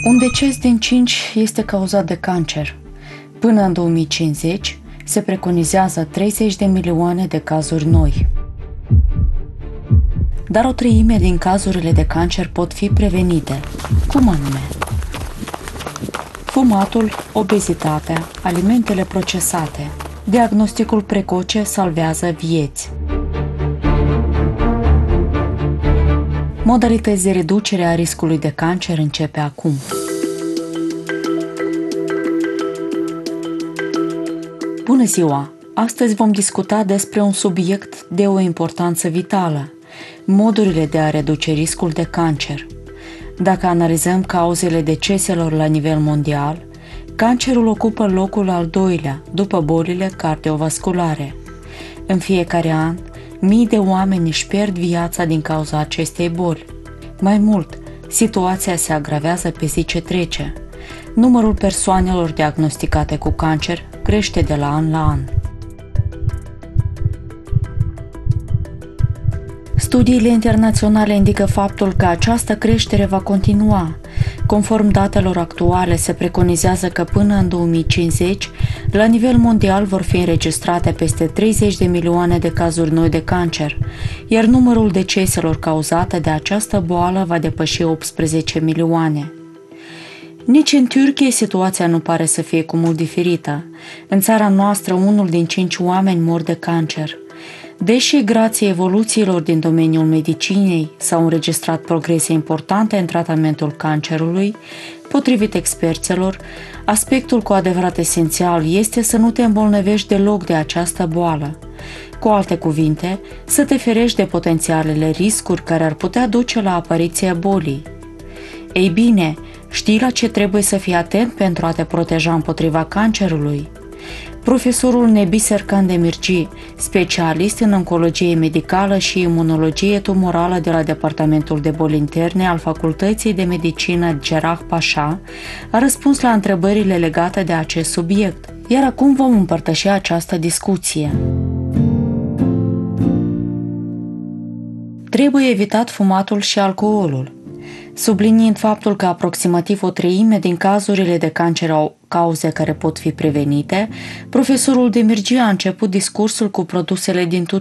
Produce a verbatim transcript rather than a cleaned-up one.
Un deces din cinci este cauzat de cancer. Până în două mii cincizeci se preconizează treizeci de milioane de cazuri noi. Dar o treime din cazurile de cancer pot fi prevenite. Cum anume? Fumatul, obezitatea, alimentele procesate. Diagnosticul precoce salvează vieți. Modalități de reducere a riscului de cancer începe acum. Bună ziua! Astăzi vom discuta despre un subiect de o importanță vitală: modurile de a reduce riscul de cancer. Dacă analizăm cauzele deceselor la nivel mondial, cancerul ocupă locul al doilea, după bolile cardiovasculare. În fiecare an, mii de oameni își pierd viața din cauza acestei boli. Mai mult, situația se agravează pe zi ce trece. Numărul persoanelor diagnosticate cu cancer crește de la an la an. Studiile internaționale indică faptul că această creștere va continua. Conform datelor actuale, se preconizează că până în două mii cincizeci, la nivel mondial vor fi înregistrate peste treizeci de milioane de cazuri noi de cancer, iar numărul deceselor cauzate de această boală va depăși optsprezece milioane. Nici în Turcia situația nu pare să fie cu mult diferită. În țara noastră, unul din cinci oameni mor de cancer. Deși, grație evoluțiilor din domeniul medicinei, s-au înregistrat progrese importante în tratamentul cancerului, potrivit experților, aspectul cu adevărat esențial este să nu te îmbolnăvești deloc de această boală. Cu alte cuvinte, să te ferești de potențialele riscuri care ar putea duce la apariția bolii. Ei bine, știi la ce trebuie să fii atent pentru a te proteja împotriva cancerului? Profesorul Nebi Serkan Demirci, specialist în oncologie medicală și imunologie tumorală de la Departamentul de Boli Interne al Facultății de Medicină Cerrah Pașa, a răspuns la întrebările legate de acest subiect. Iar acum vom împărtăși această discuție. Trebuie evitat fumatul și alcoolul. Subliniind faptul că aproximativ o treime din cazurile de cancer au cauze care pot fi prevenite, profesorul Demirci a început discursul cu produsele din tutun.